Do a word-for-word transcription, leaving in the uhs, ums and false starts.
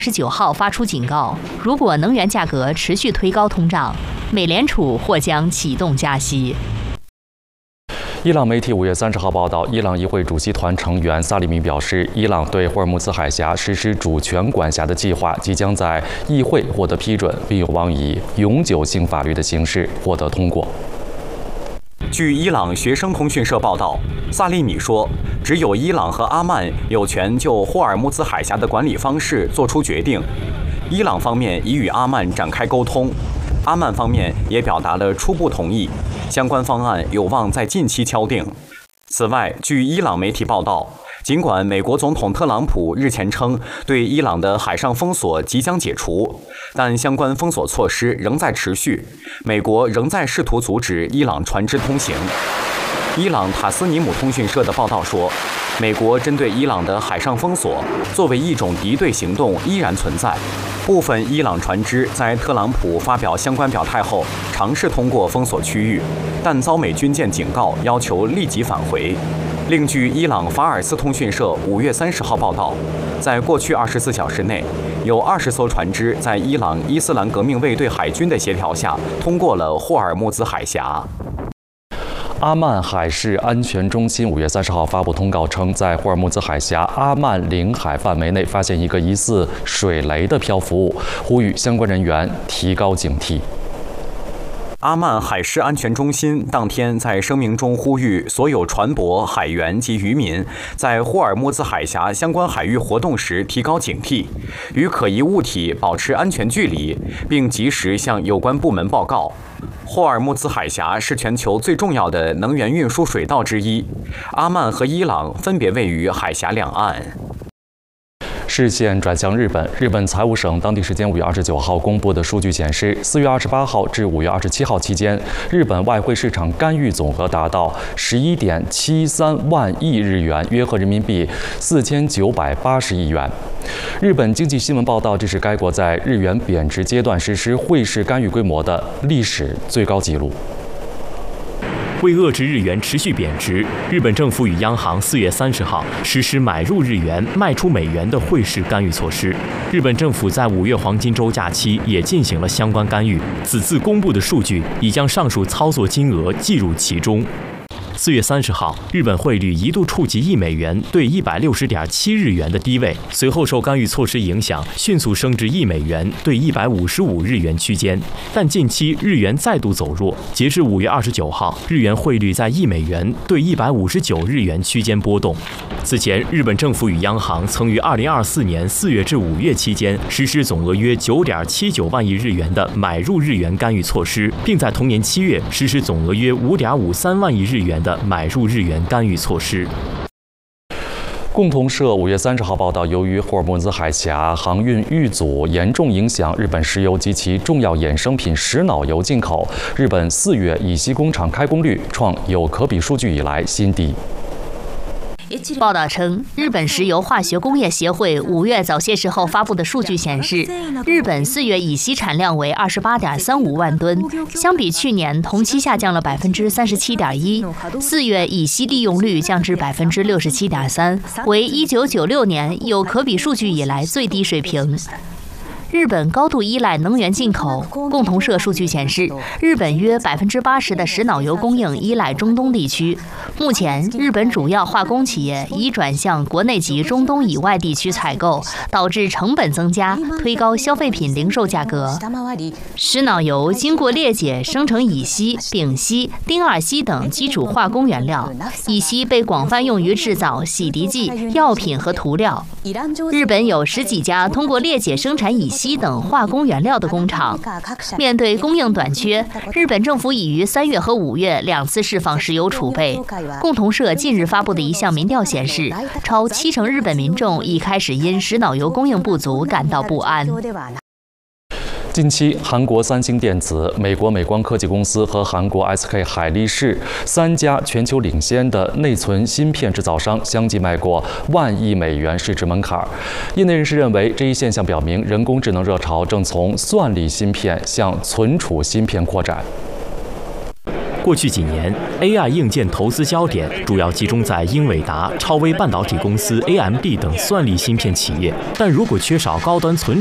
十九号发出警告，如果能源价格持续推高通胀，美联储或将启动加息。 伊朗媒体五月三十号报道，伊朗议会主席团成员萨利米表示，伊朗对霍尔木兹海峡实施主权管辖的计划即将在议会获得批准，并有望以永久性法律的形式获得通过。 据伊朗学生通讯社报道，萨利米说，只有伊朗和阿曼有权就霍尔木兹海峡的管理方式作出决定。伊朗方面已与阿曼展开沟通，阿曼方面也表达了初步同意，相关方案有望在近期敲定。此外，据伊朗媒体报道，尽管美国总统特朗普日前称对伊朗的海上封锁即将解除，但相关封锁措施仍在持续，美国仍在试图阻止伊朗船只通行。伊朗塔斯尼姆通讯社的报道说，美国针对伊朗的海上封锁作为一种敌对行动依然存在。部分伊朗船只在特朗普发表相关表态后，尝试通过封锁区域，但遭美军舰警告，要求立即返回。另据伊朗法尔斯通讯社五月三十号报道，在过去二十四小时内，有二十艘船只在伊朗伊斯兰革命卫队海军的协调下，通过了霍尔木兹海峡。 阿曼海事安全中心五月三十号发布通告称，在霍尔木兹海峡阿曼领海范围内发现一个疑似水雷的漂浮物，呼吁相关人员提高警惕。 阿曼海事安全中心当天在声明中呼吁所有船舶、海员及渔民在霍尔木兹海峡相关海域活动时提高警惕，与可疑物体保持安全距离，并及时向有关部门报告。霍尔木兹海峡是全球最重要的能源运输水道之一，阿曼和伊朗分别位于海峡两岸。 视线转向日本，日本财务省当地时间五月二十九号公布的数据显示，四月二十八号至五月二十七号期间，日本外汇市场干预总额达到十一点七三万亿日元，约合人民币四千九百八十亿元。日本经济新闻报道，这是该国在日元贬值阶段实施汇市干预规模的历史最高纪录。 为遏制日元持续贬值，日本政府与央行四月三十号实施买入日元、卖出美元的汇市干预措施。日本政府在五月黄金周假期也进行了相关干预。此次公布的数据已将上述操作金额计入其中。四月三十号，日本汇率一度触及一美元兑一百六十点七日元的低位，随后受干预措施影响，迅速升至一美元兑一百五十五日元区间。但近期日元再度走弱，截至五月二十九号，日元汇率在一美元兑一百五十九日元区间波动。此前，日本政府与央行曾于二零二四年四月至五月期间实施总额约九点七九万亿日元的买入日元干预措施，并在同年七月实施总额约五点五三万亿日元的买入日元干预措施。 共同社五月三十号报道，由于霍尔木兹海峡航运遇阻，严重影响日本石油及其重要衍生品石脑油进口，日本四月乙烯工厂开工率创有可比数据以来新低。 报道称，日本石油化学工业协会五月早些时候发布的数据显示，日本四月乙烯产量为二十八点三五万吨，相比去年同期下降了百分之三十七点一。四月乙烯利用率降至百分之六十七点三，为一九九六年有可比数据以来最低水平。日本高度依赖能源进口。共同社数据显示，日本约百分之八十的石脑油供应依赖中东地区。目前，日本主要化工企业已转向国内及中东以外地区采购，导致成本增加，推高消费品零售价格。石脑油经过裂解生成乙烯、丙烯、丁二烯等基础化工原料，乙烯被广泛用于制造洗涤剂、药品和涂料。日本有十几家通过裂解生产乙烯等化工原料的工厂。面对供应短缺，日本政府已于三月和五月两次释放石油储备。共同社近日发布的一项民调显示，超七成日本民众已开始因石脑油供应不足感到不安。 近期，韩国三星电子、美国美光科技公司和韩国 S K 海力士三家全球领先的内存芯片制造商相继迈过万亿美元市值门槛。业内人士认为，这一现象表明人工智能热潮正从算力芯片向存储芯片扩展。 过去几年 ，A I 硬件投资焦点主要集中在英伟达、超微半导体公司 A M D 等算力芯片企业，但如果缺少高端存